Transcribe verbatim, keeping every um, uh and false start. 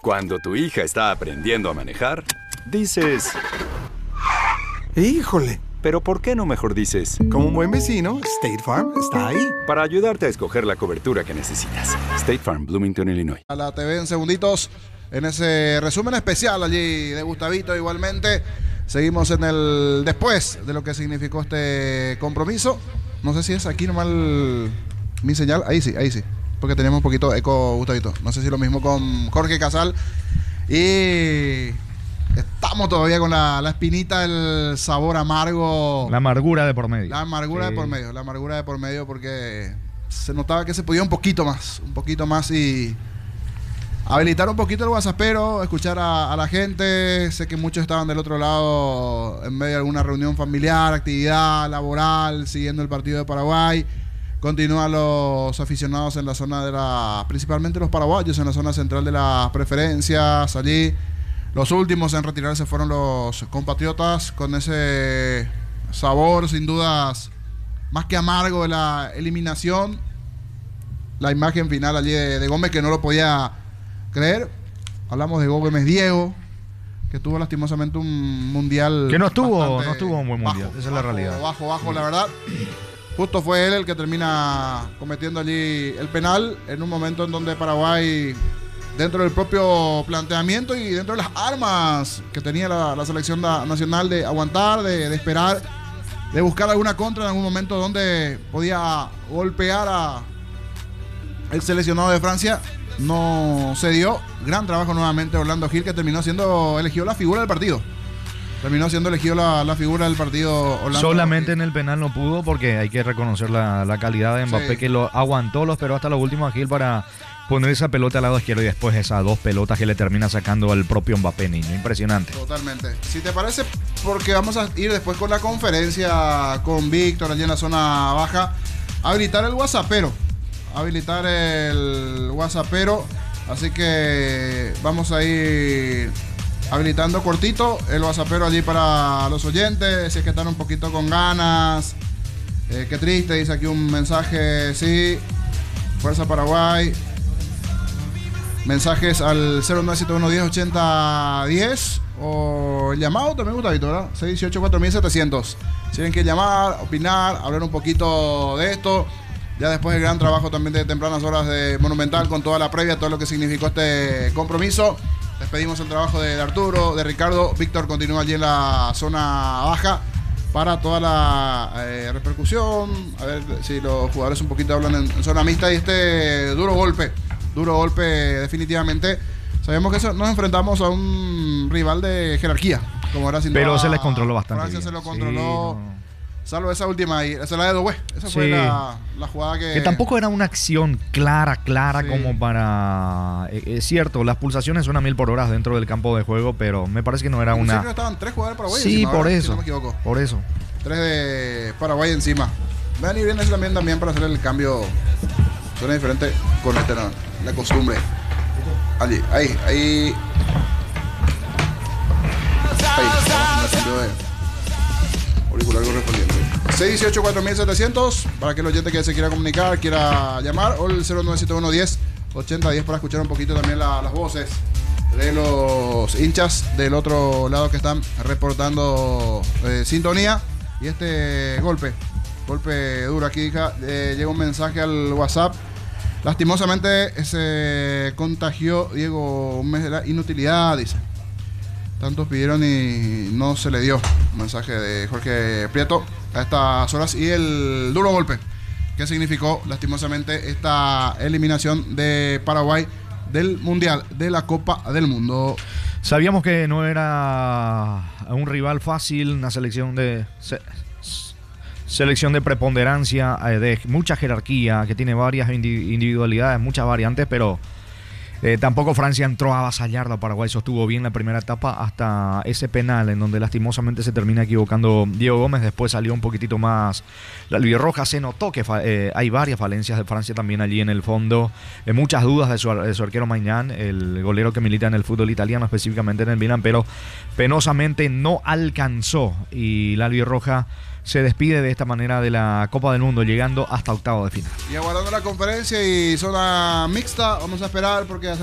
Cuando tu hija está aprendiendo a manejar, dices... ¡Híjole! Pero ¿por qué no mejor dices? Como un buen vecino, State Farm está ahí. Para ayudarte a escoger la cobertura que necesitas. State Farm, Bloomington, Illinois. A la T V en segunditos, en ese resumen especial allí de Gustavito igualmente. Seguimos en el después de lo que significó este compromiso. No sé si es aquí nomás el, mi señal. Ahí sí, ahí sí. Porque teníamos un poquito de eco, Gustavito. No sé si lo mismo con Jorge Casal. Y estamos todavía con la, la espinita, el sabor amargo. La amargura de por medio. La amargura sí. de por medio. La amargura de por medio porque se notaba que se podía un poquito más. Un poquito más y... habilitar un poquito el WhatsAppero, escuchar a, a la gente. Sé que muchos estaban del otro lado en medio de alguna reunión familiar, actividad laboral, siguiendo el partido de Paraguay. Continúan los aficionados en la zona de la... principalmente los paraguayos en la zona central de las preferencias. Allí los últimos en retirarse fueron los compatriotas con ese sabor sin dudas más que amargo de la eliminación. La imagen final allí de, de Gómez que no lo podía creer. Hablamos de Gómez Diego, que tuvo lastimosamente un mundial que no estuvo, no estuvo un buen mundial, bajo, esa es bajo, la realidad. Bajo, bajo, la verdad. Justo fue él el que termina cometiendo allí el penal en un momento en donde Paraguay, dentro del propio planteamiento y dentro de las armas que tenía la, la selección da, nacional de aguantar, de, de esperar, de buscar alguna contra en algún momento donde podía golpear a el seleccionado de Francia, no se dio. Gran trabajo nuevamente Orlando Gil, que terminó siendo elegido la figura del partido. Terminó siendo elegido la, la figura del partido Orlando Solamente Gil. En el penal no pudo, porque hay que reconocer la, la calidad de Mbappé, sí, que lo aguantó, lo esperó hasta lo último a Gil para poner esa pelota al lado izquierdo y después esas dos pelotas que le termina sacando al propio Mbappé, niño. Impresionante. Totalmente. Si te parece, porque vamos a ir después con la conferencia con Víctor allí en la zona baja, habilitar el WhatsAppero. Habilitar el WhatsAppero. Así que vamos a ir habilitando cortito el WhatsAppero allí para los oyentes. Si es que están un poquito con ganas. Eh, qué triste, dice aquí un mensaje. Sí, Fuerza Paraguay. Mensajes al cero nueve siete uno uno cero ocho cero uno cero o el llamado también, Gustavito, ¿verdad? seis dieciocho cuatro mil setecientos. Si tienen que llamar, opinar, hablar un poquito de esto. Ya después del gran trabajo también de tempranas horas de Monumental con toda la previa, todo lo que significó este compromiso. Despedimos el trabajo de Arturo, de Ricardo. Víctor continúa allí en la zona baja para toda la eh, repercusión. A ver si los jugadores un poquito hablan en, en zona mixta y este duro golpe. Duro golpe definitivamente. Sabemos que eso, nos enfrentamos a un rival de jerarquía, como era sin Pero duda, se les controló bastante Francia bien. se lo controló. Sí, no. Salvo esa última, y esa es la de Doué. Esa Sí. fue la, la jugada que... Que tampoco era una acción clara, clara, Sí. como para... Es eh, cierto, las pulsaciones son a mil por hora dentro del campo de juego, pero me parece que no era En una... serio, estaban tres jugadores paraguayos Sí, encima, por ¿verdad? eso. Si no me equivoco. Por eso. Tres de Paraguay encima. Vean y viene también, también para hacer el cambio. Suena diferente con este, no, la costumbre. Allí, ahí, ahí. Ahí, vamos a hacer el cambio de auricular correspondiente. seis dieciocho cuatro mil setecientos para que el oyente que se quiera comunicar, quiera llamar, o el cero nueve siete uno uno cero ocho cero uno cero para escuchar un poquito también la, las voces de los hinchas del otro lado que están reportando eh, sintonía. Y este golpe, golpe duro aquí, eh, llega un mensaje al WhatsApp. Lastimosamente se contagió Diego un mes de la inutilidad, dice. Tantos pidieron y no se le dio. Un mensaje de Jorge Prieto a estas horas. Y el duro golpe que significó lastimosamente esta eliminación de Paraguay del Mundial, de la Copa del Mundo. Sabíamos que no era un rival fácil, una selección de... Se, selección de preponderancia, de mucha jerarquía, que tiene varias individualidades, muchas variantes, pero eh, tampoco Francia entró a avasallarlo a Paraguay. Sostuvo bien la primera etapa hasta ese penal en donde lastimosamente se termina equivocando Diego Gómez. Después salió un poquitito más la albirroja. Se notó que eh, hay varias falencias de Francia también allí en el fondo. Eh, muchas dudas de su, de su arquero Maignan, el golero que milita en el fútbol italiano, específicamente en el Milan, pero penosamente no alcanzó. Y la albirroja se despide de esta manera de la Copa del Mundo, llegando hasta octavo de final. Y aguardando la conferencia y zona mixta, vamos a esperar porque